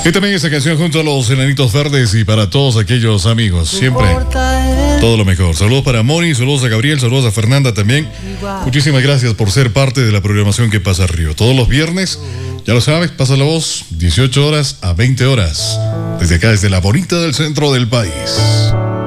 Y también esta canción junto a los Enanitos Verdes y para todos aquellos amigos. Siempre todo lo mejor. Saludos para Moni, saludos a Gabriel, saludos a Fernanda también. Muchísimas gracias por ser parte de la programación que pasa Río. Todos los viernes, ya lo sabes, pasa la voz, 18 horas a 20 horas. Desde acá, desde la bonita del centro del país.